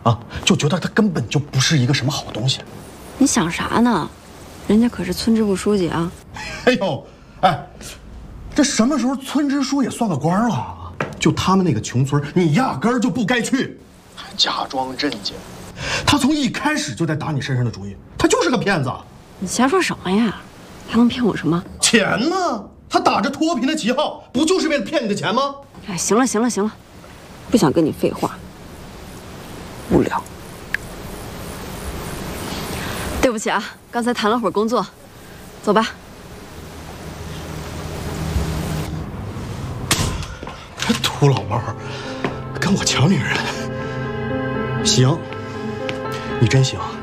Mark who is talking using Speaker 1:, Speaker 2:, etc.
Speaker 1: 啊，就觉得他根本就不是一个什么好东西。
Speaker 2: 你想啥呢？人家可是村支部书记啊！
Speaker 1: 哎呦，哎，这什么时候村支书也算个官了？就他们那个穷村，你压根儿就不该去，还假装镇静。他从一开始就在打你身上的主意，他就是个骗子。
Speaker 2: 你瞎说什么呀？他能骗我什么？
Speaker 1: 钱嘛，他打着脱贫的旗号，不就是为了骗你的钱吗？
Speaker 2: 哎，行了行了行了，不想跟你废话，无聊。对不起啊，刚才谈了会儿工作，走吧。
Speaker 1: 土老帽跟我抢女人，行，你真行。